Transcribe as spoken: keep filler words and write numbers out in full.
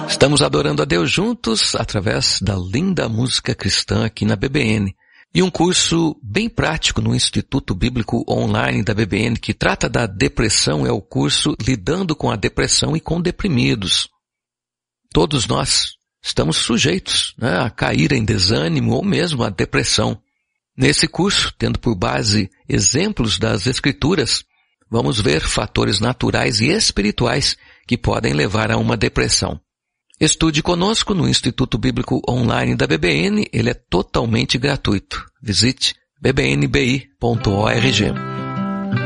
Estamos adorando a Deus juntos através da linda música cristã aqui na B B N. E um curso bem prático no Instituto Bíblico Online da B B N que trata da depressão é o curso Lidando com a Depressão e com Deprimidos. Todos nós estamos sujeitos, né, a cair em desânimo ou mesmo a depressão. Nesse curso, tendo por base exemplos das Escrituras, vamos ver fatores naturais e espirituais que podem levar a uma depressão. Estude conosco no Instituto Bíblico Online da B B N, ele é totalmente gratuito. Visite b b n b i ponto org.